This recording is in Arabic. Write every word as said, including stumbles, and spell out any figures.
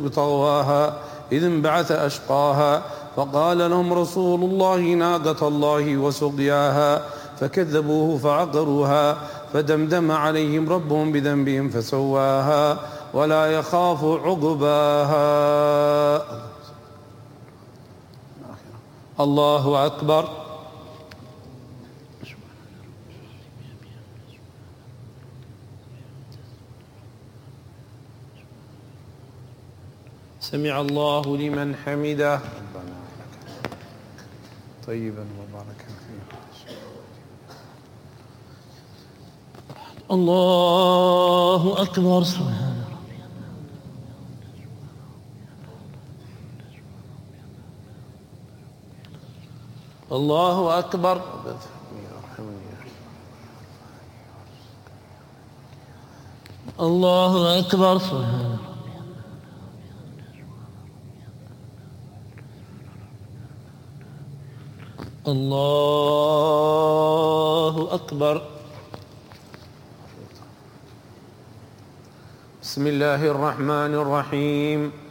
طغواها إذ انبعث أشقاها فقال لهم رسول الله ناقة الله وسقياها فكذبوه فعقروها فدمدم عليهم ربهم بذنبهم فسواها ولا يخاف عقباها. الله أكبر. سمع الله لمن حمده. ربنا لك طيبا وباركا فيه. الله أكبر. سبحان ربي. الله أكبر. الله أكبر. سبحان ربي. الله أكبر. بسم الله الرحمن الرحيم.